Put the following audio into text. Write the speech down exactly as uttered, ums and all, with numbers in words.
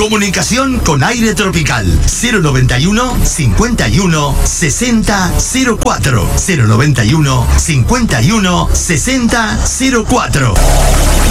Comunicación con aire tropical. cero noventa y uno, cincuenta y uno, sesenta, cero cuatro. cero noventa y uno, cincuenta y uno, sesenta, cero cuatro.